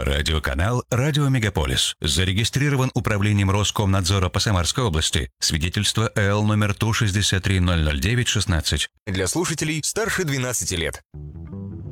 Радиоканал «Радио Мегаполис». Зарегистрирован Управлением Роскомнадзора по Самарской области. Свидетельство ЭЛ номер 163-009-16. Для слушателей старше 12 лет.